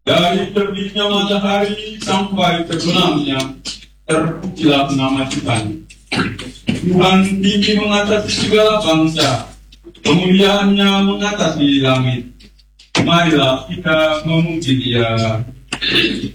Dari terbitnya matahari sampai terbenamnya, terpujilah nama Tuhan. Tuhan tinggi mengatasi segala bangsa, kemuliaannya mengatasi langit. Marilah kita memuji Dia.